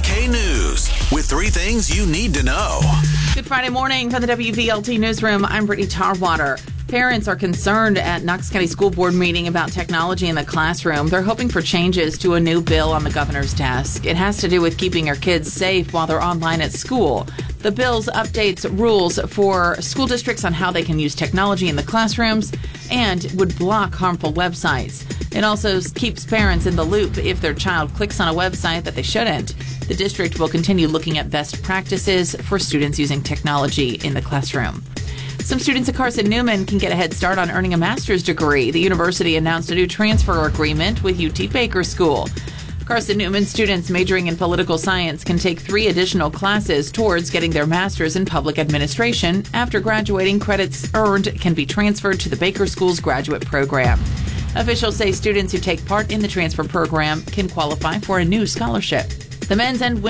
WVLT-K News with 3 things you need to know. Good Friday morning from the WVLT Newsroom. I'm Brittany Tarwater. Parents are concerned at Knox County School Board meeting about technology in the classroom. They're hoping for changes to a new bill on the governor's desk. It has to do with keeping our kids safe while they're online at school. The bill updates rules for school districts on how they can use technology in the classrooms and would block harmful websites. It also keeps parents in the loop if their child clicks on a website that they shouldn't. The district will continue looking at best practices for students using technology in the classroom. Some students at Carson-Newman can get a head start on earning a master's degree. The university announced a new transfer agreement with UT Baker School. Carson-Newman students majoring in political science can take 3 additional classes towards getting their master's in public administration. After graduating, credits earned can be transferred to the Baker School's graduate program. Officials say students who take part in the transfer program can qualify for a new scholarship. The men's and